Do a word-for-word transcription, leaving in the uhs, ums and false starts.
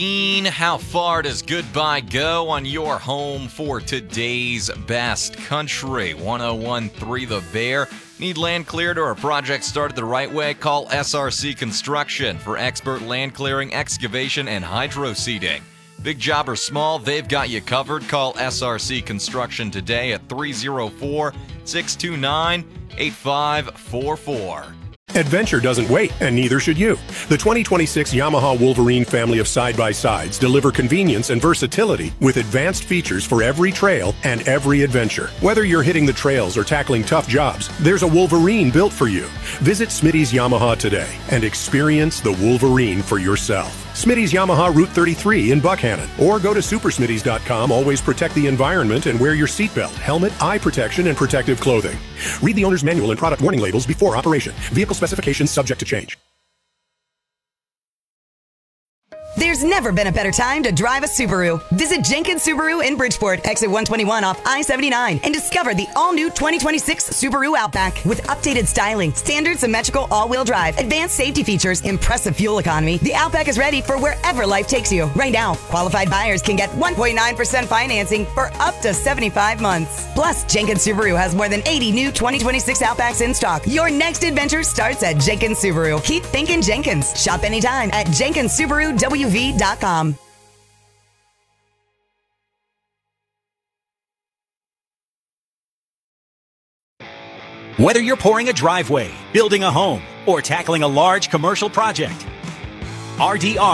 How far does goodbye go on your home for today's best country? one oh one point three The Bear. Need land cleared or a project started the right way? Call S R C Construction for expert land clearing, excavation, and hydro seeding. Big job or small, they've got you covered. Call S R C Construction today at three oh four, six two nine, eight five four four. Adventure doesn't wait, and neither should you. The twenty twenty-six Yamaha Wolverine family of side-by-sides deliver convenience and versatility with advanced features for every trail and every adventure. Whether you're hitting the trails or tackling tough jobs, there's a Wolverine built for you. Visit Smitty's Yamaha today and experience the Wolverine for yourself. Smitty's Yamaha Route thirty-three in Buckhannon. Or go to super smitty's dot com. Always protect the environment and wear your seatbelt, helmet, eye protection, and protective clothing. Read the owner's manual and product warning labels before operation. Vehicle specifications subject to change. There's never been a better time to drive a Subaru. Visit Jenkins Subaru in Bridgeport, exit one twenty-one off I seventy-nine, and discover the all-new twenty twenty-six Subaru Outback. With updated styling, standard symmetrical all-wheel drive, advanced safety features, impressive fuel economy, the Outback is ready for wherever life takes you. Right now, qualified buyers can get one point nine percent financing for up to seventy-five months. Plus, Jenkins Subaru has more than eighty new twenty twenty-six Outbacks in stock. Your next adventure starts at Jenkins Subaru. Keep thinking Jenkins. Shop anytime at Jenkins Subaru W V dot com. Whether you're pouring a driveway, building a home, or tackling a large commercial project, R D R